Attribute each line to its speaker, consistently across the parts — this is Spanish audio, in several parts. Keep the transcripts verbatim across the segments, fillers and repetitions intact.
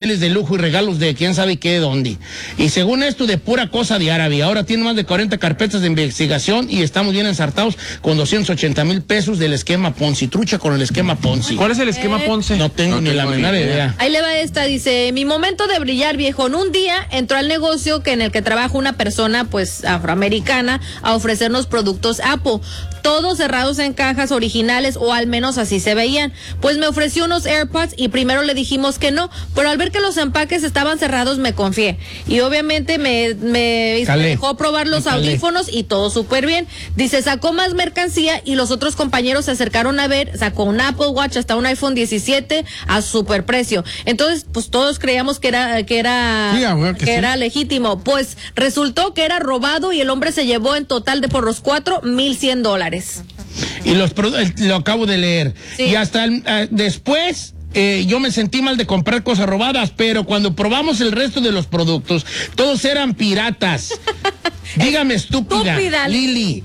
Speaker 1: automóviles de lujo y regalos de quién sabe qué de dónde. Y según esto, de pura cosa de árabe. Ahora tiene más de cuarenta carpetas de investigación y estamos bien ensartados con doscientos ochenta mil pesos del esquema Ponzi. Trucha con el esquema Ponzi.
Speaker 2: ¿Cuál es el esquema
Speaker 3: Eh,
Speaker 2: Ponzi?
Speaker 1: No tengo
Speaker 2: no
Speaker 1: ni
Speaker 2: tengo
Speaker 1: la menor idea. idea.
Speaker 3: Ahí le va esta, dice, mi momento de brillar, viejo. En un día entró al negocio que en el que trabaja una persona, pues, afroamericana, a ofrecernos productos Apple. Todos cerrados en cajas originales, o al menos así se veían. Pues me ofreció unos AirPods y primero le dijimos que no, pero al ver que los empaques estaban cerrados me confié. Y obviamente me, me dejó probar los audífonos y todo súper bien. Dice, sacó más mercancía y los otros compañeros se acercaron a ver, sacó un Apple Watch hasta un iPhone diecisiete a super precio. Entonces, pues todos creíamos que era, que era,
Speaker 2: sí, bueno, que
Speaker 3: que
Speaker 2: sí.
Speaker 3: era legítimo. Pues resultó que era robado y el hombre se llevó en total de por los cuatro mil cien dólares.
Speaker 1: Y los lo acabo de leer.
Speaker 3: Sí.
Speaker 1: Y hasta el, uh, después eh, yo me sentí mal de comprar cosas robadas, pero cuando probamos el resto de los productos, todos eran piratas. Dígame, estúpida,
Speaker 3: Estúpida,
Speaker 1: Lili.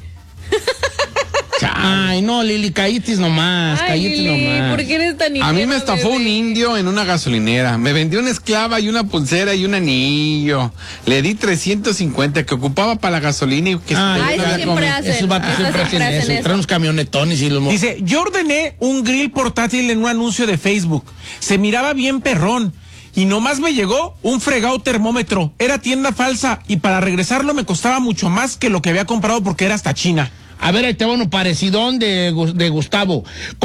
Speaker 1: Ay, no, Lili, caítis nomás,
Speaker 3: Ay,
Speaker 1: caítis
Speaker 3: Lili,
Speaker 1: nomás.
Speaker 3: ¿por qué eres tan
Speaker 2: A mí me
Speaker 3: ingenua,
Speaker 2: estafó
Speaker 3: bebé?
Speaker 2: un indio en una gasolinera. Me vendió una esclava y una pulsera y un anillo. Le di trescientos cincuenta que ocupaba para la gasolina y que
Speaker 1: Ay,
Speaker 3: Ay, eso
Speaker 1: ya,
Speaker 3: siempre
Speaker 1: como-
Speaker 3: hacen.
Speaker 1: Esos vatos
Speaker 3: Eso
Speaker 1: siempre hacen
Speaker 3: siempre hacen
Speaker 1: eso.
Speaker 3: eso.
Speaker 1: Traen unos camionetones y los... mo-
Speaker 4: Dice, yo ordené un grill portátil en un anuncio de Facebook. Se miraba bien perrón. Y nomás me llegó un fregado termómetro. Era tienda falsa y para regresarlo me costaba mucho más que lo que había comprado porque era hasta China.
Speaker 1: A ver, ahí te va uno parecidón de, de Gustavo.